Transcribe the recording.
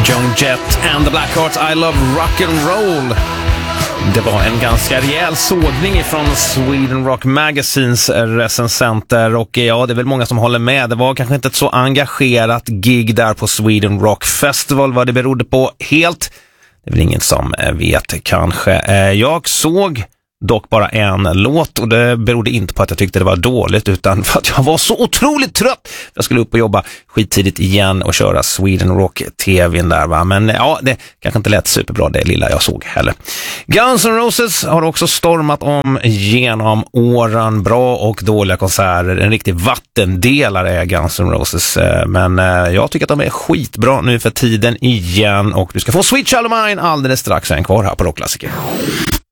Joan Jett and the Blackhearts, I Love Rock and Roll. Det var en ganska rejäl sågning från Sweden Rock Magazines recensenter och ja, det är väl många som håller med. Det var kanske inte ett så engagerat gig där på Sweden Rock Festival. Vad det berodde på helt, det är väl ingen som vet kanske. Jag såg dock bara en låt och det berodde inte på att jag tyckte det var dåligt utan för att jag var så otroligt trött. Jag skulle upp och jobba skittidigt igen och köra Sweden Rock TV:n där va. Men ja, det kanske inte lät superbra det lilla jag såg heller. Guns N' Roses har också stormat om genom åren, bra och dåliga konserter. En riktig vattendelare är Guns N' Roses. Men jag tycker att de är skitbra nu för tiden igen och du ska få Sweet Child O' Mine alldeles strax, en kvar här på Rockklassiker.